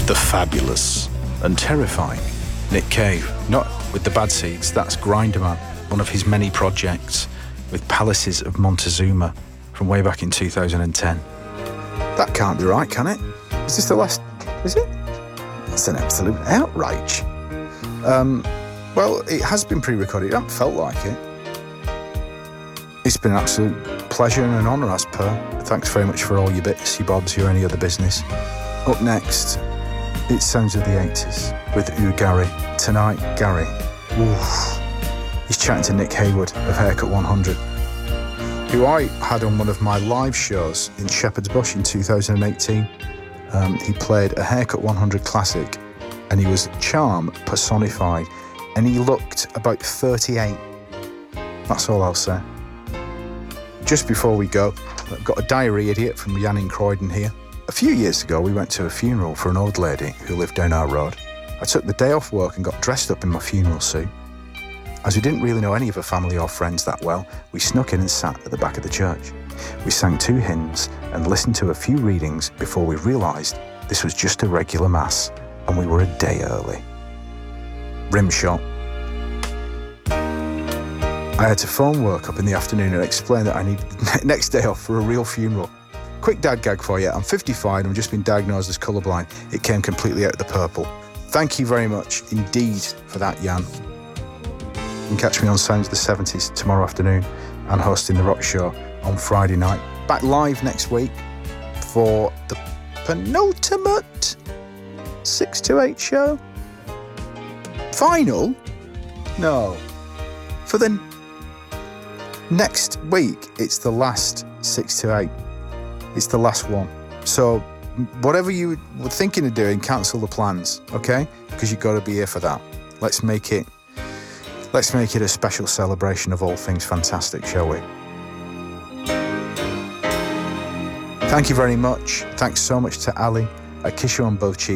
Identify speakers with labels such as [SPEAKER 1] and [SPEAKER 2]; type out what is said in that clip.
[SPEAKER 1] the fabulous and terrifying Nick Cave. Not with the Bad Seeds, that's Grinderman, one of his many projects with Palaces of Montezuma from way back in 2010. That can't be right, can it? Is this the last... is it? It's an absolute outrage. Well, it has been pre-recorded. It hasn't felt like it. It's been an absolute pleasure and an honour, as per. Thanks very much for all your bits, your bobs, your any other business. Up next, it's Sounds of the 80s with Gary. Tonight, Gary. Oof. He's chatting to Nick Haywood of Haircut 100, who I had on one of my live shows in Shepherd's Bush in 2018. He played a Haircut 100 classic, and he was charm personified, and he looked about 38. That's all I'll say. Just before we go, I've got a diary idiot from Jan in Croydon here. A few years ago, we went to a funeral for an old lady who lived down our road. I took the day off work and got dressed up in my funeral suit. As we didn't really know any of her family or friends that well, we snuck in and sat at the back of the church. We sang 2 hymns and listened to a few readings before we realised this was just a regular mass and we were a day early. Rimshot. I had to phone work up in the afternoon and explain that I needed the next day off for a real funeral. Quick dad gag for you. I'm 55 and I've just been diagnosed as colourblind. It came completely out of the purple. Thank you very much indeed for that, Jan. You can catch me on Sounds of the 70s tomorrow afternoon and hosting The Rock Show on Friday night. Back live next week for the penultimate 6 to 8 show. Final? No. For the next week, it's the last 6 to 8. It's the last one. So whatever you were thinking of doing, cancel the plans, okay? Because you've got to be here for that. Let's make it a special celebration of all things fantastic, shall we? Thank you very much. Thanks so much to Ali. I kiss you on both cheeks.